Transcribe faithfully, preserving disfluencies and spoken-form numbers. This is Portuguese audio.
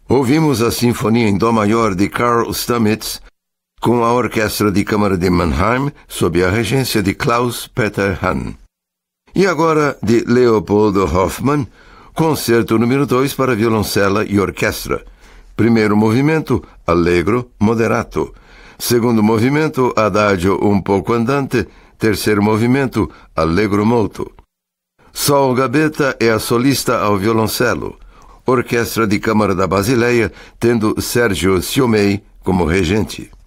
Ouvimos a Sinfonia em Dó Maior de Carl Stamitz, com a Orquestra de Câmara de Mannheim, sob a regência de Klaus-Peter Hahn. E agora, de Leopold Hoffmann, Concerto número dois para violoncela e orquestra. Primeiro movimento, Allegro moderato. Segundo movimento, Adagio un poco andante. Terceiro movimento, Allegro molto. Sol Gabetta é a solista ao violoncelo. Orquestra de Câmara da Basileia, tendo Sergio Siomei como regente.